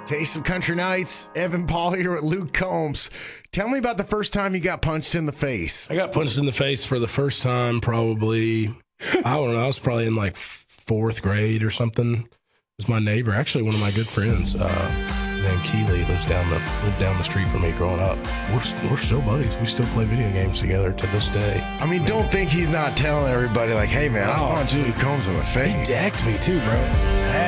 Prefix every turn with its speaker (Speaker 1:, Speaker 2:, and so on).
Speaker 1: Taste of Country Nights. Evan Paul here with Luke Combs. Tell me about the first time you got punched in the face.
Speaker 2: I got punched in the face for the first time probably, I don't know, I was probably in like fourth grade or something. It was my neighbor, actually one of my good friends, named Keeley, lived down the street from me growing up. We're still buddies. We still play video games together to this day.
Speaker 1: I mean, don't think he's not telling everybody like, hey man, I punched Luke Combs in the face.
Speaker 2: He decked me too, bro.